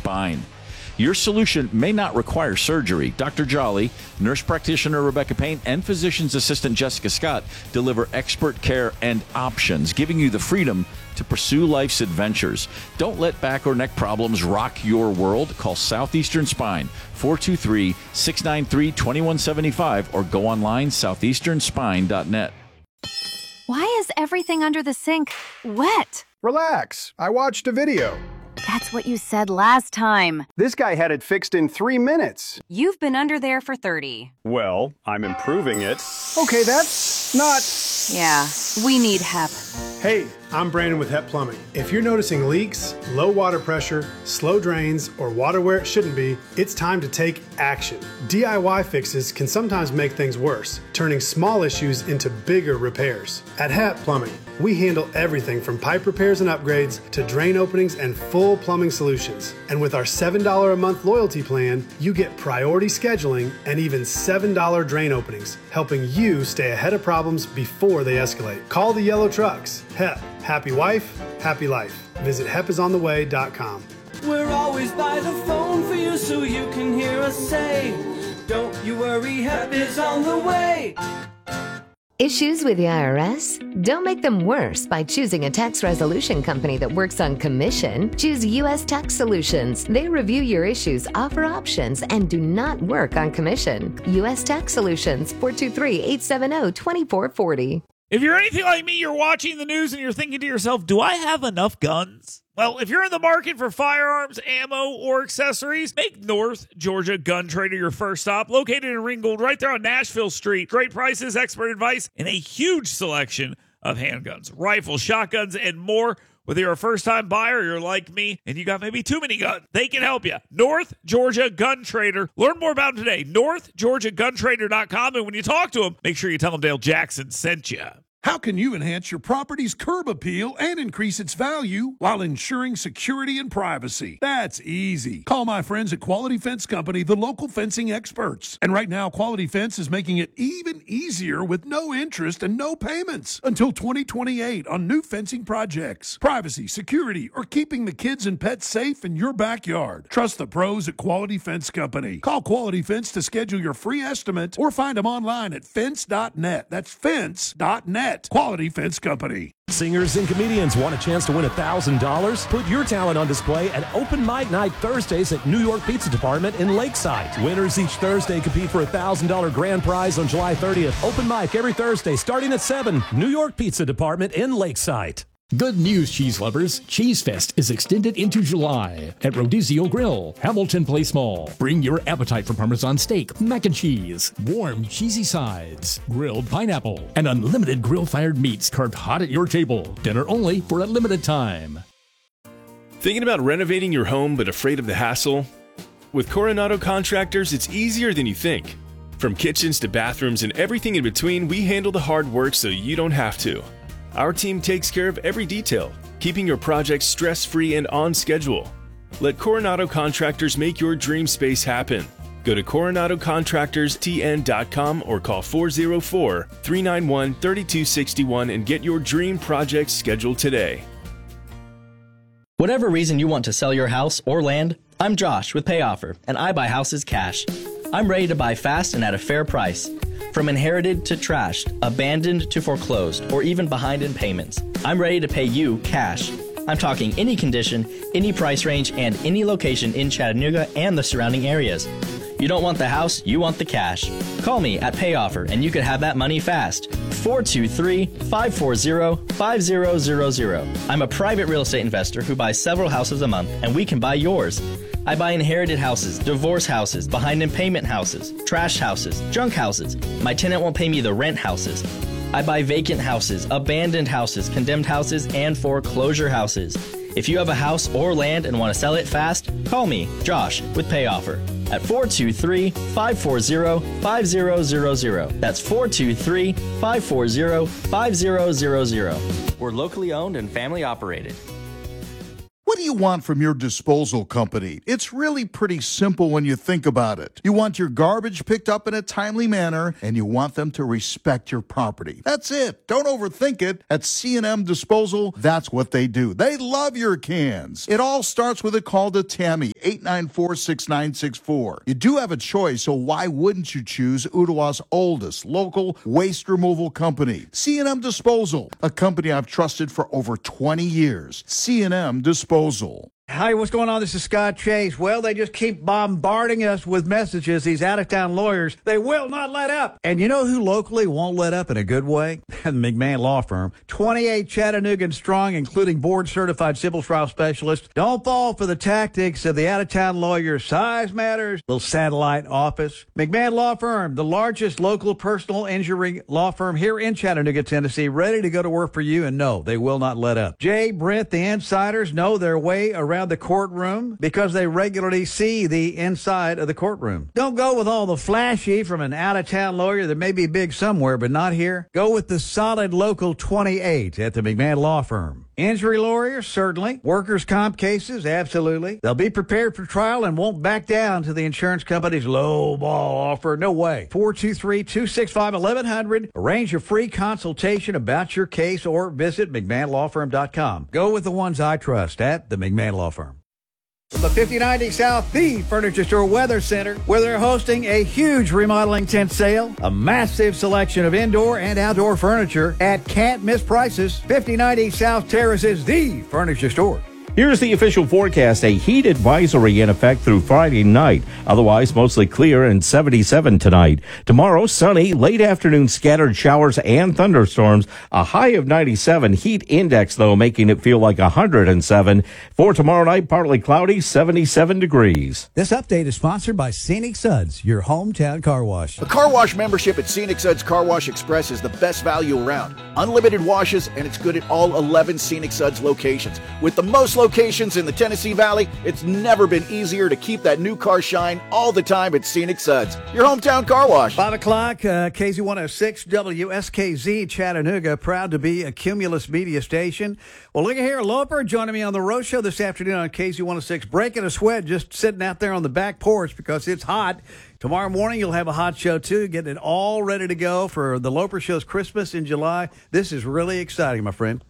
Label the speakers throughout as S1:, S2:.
S1: Spine. Your solution may not require surgery. Dr. Jolly, nurse practitioner Rebecca Payne, and physician's assistant Jessica Scott deliver expert care and options, giving you the freedom to pursue life's adventures. Don't let back or neck problems rock your world. Call Southeastern Spine, 423-693-2175, or go online, southeasternspine.net.
S2: Why is everything under the sink wet?
S3: Relax. I watched a video.
S2: That's what you said last time.
S3: This guy had it fixed in 3 minutes.
S2: You've been under there for 30.
S3: Well, I'm improving it. Okay, that's not...
S2: Yeah, we need HEP.
S4: Hey, I'm Brandon with HEP Plumbing. If you're noticing leaks, low water pressure, slow drains, or water where it shouldn't be, it's time to take action. DIY fixes can sometimes make things worse, turning small issues into bigger repairs. At HEP Plumbing, we handle everything from pipe repairs and upgrades to drain openings and full plumbing solutions. And with our $7 a month loyalty plan, you get priority scheduling and even $7 drain openings, helping you stay ahead of problems before they escalate. Call the yellow trucks. HEP. Happy wife, happy life. Visit hepisontheway.com.
S5: We're always by the phone for you so you can hear us say, don't you worry, HEP is on the way.
S6: Issues with the IRS? Don't make them worse by choosing a tax resolution company that works on commission. Choose U.S. Tax Solutions. They review your issues, offer options, and do not work on commission. U.S. Tax Solutions, 423-870-2440.
S7: If you're anything like me, you're watching the news and you're thinking to yourself, do I have enough guns? Well, if you're in the market for firearms, ammo, or accessories, make North Georgia Gun Trader your first stop. Located in Ringgold, right there on Nashville Street. Great prices, expert advice, and a huge selection of handguns, rifles, shotguns, and more. Whether you're a first-time buyer or you're like me and you got maybe too many guns, they can help you. North Georgia Gun Trader. Learn more about them today. NorthGeorgiaGunTrader.com. And when you talk to them, make sure you tell them Dale Jackson sent you.
S8: How can you enhance your property's curb appeal and increase its value while ensuring security and privacy? That's easy. Call my friends at Quality Fence Company, the local fencing experts. And right now, Quality Fence is making it even easier with no interest and no payments until 2028 on new fencing projects. Privacy, security, or keeping the kids and pets safe in your backyard. Trust the pros at Quality Fence Company. Call Quality Fence to schedule your free estimate or find them online at fence.net. That's fence.net. Quality Fence Company.
S9: Singers and comedians want a chance to win $1,000? Put your talent on display at Open Mic Night Thursdays at New York Pizza Department in Lakeside. Winners each Thursday compete for a $1,000 grand prize on July 30th. Open mic every Thursday starting at 7. New York Pizza Department in Lakeside.
S10: Good news, cheese lovers. Cheese Fest is extended into July at Rodizio Grill, Hamilton Place Mall. Bring your appetite for Parmesan steak, mac and cheese, warm cheesy sides, grilled pineapple, and unlimited grill-fired meats carved hot at your table. Dinner only for a limited time.
S11: Thinking about renovating your home but afraid of the hassle? With Coronado Contractors, it's easier than you think. From kitchens to bathrooms and everything in between, we handle the hard work so you don't have to. Our team takes care of every detail, keeping your project stress-free and on schedule. Let Coronado Contractors make your dream space happen. Go to CoronadoContractorsTN.com or call 404-391-3261 and get your dream project scheduled today.
S12: Whatever reason you want to sell your house or land, I'm Josh with PayOffer, and I buy houses cash. I'm ready to buy fast and at a fair price. From inherited to trashed, abandoned to foreclosed, or even behind in payments, I'm ready to pay you cash. I'm talking any condition, any price range, and any location in Chattanooga and the surrounding areas. You don't want the house, you want the cash. Call me at PayOffer and you could have that money fast. 423-540-5000. I'm a private real estate investor who buys several houses a month, and we can buy yours. I buy inherited houses, divorce houses, behind in payment houses, trash houses, junk houses. My tenant won't pay me the rent houses. I buy vacant houses, abandoned houses, condemned houses, and foreclosure houses. If you have a house or land and want to sell it fast, call me, Josh, with PayOffer at 423-540-5000. That's 423-540-5000. We're locally owned and family operated.
S13: What do you want from your disposal company? It's really pretty simple when you think about it. You want your garbage picked up in a timely manner, and you want them to respect your property. That's it. Don't overthink it. At C&M Disposal, that's what they do. They love your cans. It all starts with a call to Tammy, 894-6964. You do have a choice, so why wouldn't you choose Ottawa's oldest local waste removal company? C&M Disposal, a company I've trusted for over 20 years. C&M Disposal.
S14: Hi, what's going on? This is Scott Chase. Well, they just keep bombarding us with messages, these out-of-town lawyers. They will not let up. And you know who locally won't let up in a good way? The McMahon Law Firm. 28 Chattanooga strong, including board-certified civil trial specialists. Don't fall for the tactics of the out-of-town lawyers. Size matters. Little satellite office. McMahon Law Firm, the largest local personal injury law firm here in Chattanooga, Tennessee, ready to go to work for you, and no, they will not let up. Jay, Brent, the insiders know their way around the courtroom because they regularly see the inside of the courtroom. Don't go with all the flashy from an out-of-town lawyer that may be big somewhere but not here. Go with the solid local 28 at the McMahon Law Firm. Injury lawyers, certainly. Workers' comp cases, absolutely. They'll be prepared for trial and won't back down to the insurance company's low ball offer. No way. 423-265-1100. Arrange a free consultation about your case or visit McMahonLawFirm.com. Go with the ones I trust at the McMahon Law Firm. The 5090 South, the Furniture Store Weather Center, where they're hosting a huge remodeling tent sale, a massive selection of indoor and outdoor furniture at can't miss prices. 5090 South Terrace is the Furniture Store.
S15: Here's the official forecast. A heat advisory in effect through Friday night. Otherwise, mostly clear and 77 tonight. Tomorrow, sunny, late afternoon scattered showers and thunderstorms. A high of 97. Heat index, though, making it feel like 107. For tomorrow night, partly cloudy, 77 degrees.
S14: This update is sponsored by Scenic Suds, your hometown car wash.
S16: A car wash membership at Scenic Suds Car Wash Express is the best value around. Unlimited washes, and it's good at all 11 Scenic Suds locations. With the most locations in the Tennessee Valley, it's never been easier to keep that new car shine all the time at Scenic Suds, your hometown car wash.
S14: 5 o'clock, KZ106, WSKZ, Chattanooga, proud to be a Cumulus media station. Well, look at here, Loper joining me on the Road Show this afternoon on KZ106, breaking a sweat, just sitting out there on the back porch because it's hot. Tomorrow morning, you'll have a hot show, too, getting it all ready to go for the Loper Show's Christmas in July. This is really exciting, my friend.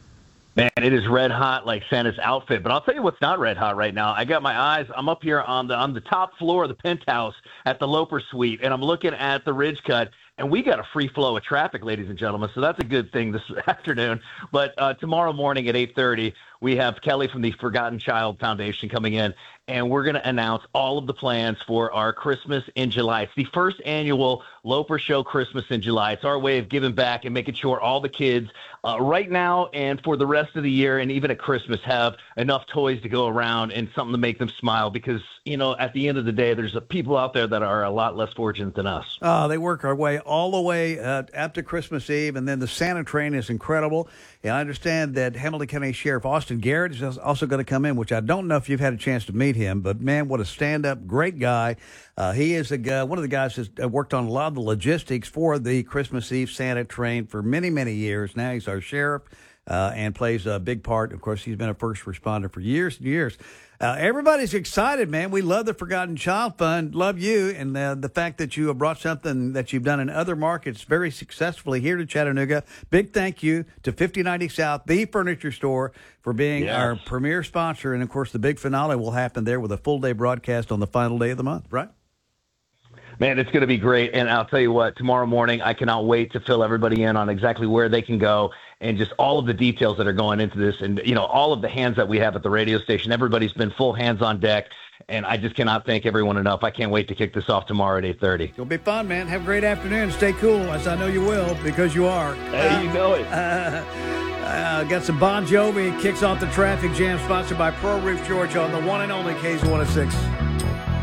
S17: Man, it is red hot like Santa's outfit. But I'll tell you what's not red hot right now. I got my eyes. I'm up here on the top floor of the penthouse at the Loper Suite, and I'm looking at the Ridge Cut. And we got a free flow of traffic, ladies and gentlemen, so that's a good thing this afternoon. But tomorrow morning at 8:30, we have Kelly from the Forgotten Child Foundation coming in, and we're going to announce all of the plans for our Christmas in July. It's the first annual Loper Show Christmas in July. It's our way of giving back and making sure all the kids right now and for the rest of the year and even at Christmas have enough toys to go around and something to make them smile because, you know, at the end of the day, there's people out there that are a lot less fortunate than us.
S14: They work our way all the way up to Christmas Eve, and then the Santa train is incredible. And I understand that Hamilton County Sheriff Austin Garrett is also going to come in, which I don't know if you've had a chance to meet him, but man, what a stand-up, great guy. He is one of the guys who's worked on a lot of the logistics for the Christmas Eve Santa train for many, many years. Now he's our sheriff and plays a big part. Of course, he's been a first responder for years and years. Everybody's excited, man. We love the Forgotten Child Fund. Love you. And the fact that you have brought something that you've done in other markets very successfully here to Chattanooga. Big thank you to 5090 South, the Furniture Store, for being our premier sponsor. And, of course, the big finale will happen there with a full-day broadcast on the final day of the month, right?
S17: Man, it's going to be great. And I'll tell you what, tomorrow morning, I cannot wait to fill everybody in on exactly where they can go and just all of the details that are going into this. And, you know, all of the hands that we have at the radio station, everybody's been full hands on deck. And I just cannot thank everyone enough. I can't wait to kick this off tomorrow at 8:30.
S14: It'll be fun, man. Have a great afternoon. Stay cool, as I know you will, because you are.
S17: Hey, you know it.
S14: Got some Bon Jovi. Kicks off the traffic jam, sponsored by Pro Roof Georgia on the one and only KZ106.